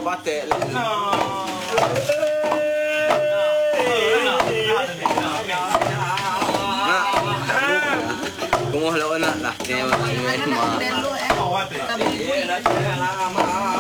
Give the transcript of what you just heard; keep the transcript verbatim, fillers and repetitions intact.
batik. Kumuha lawan na lah. Kaya ma. Kami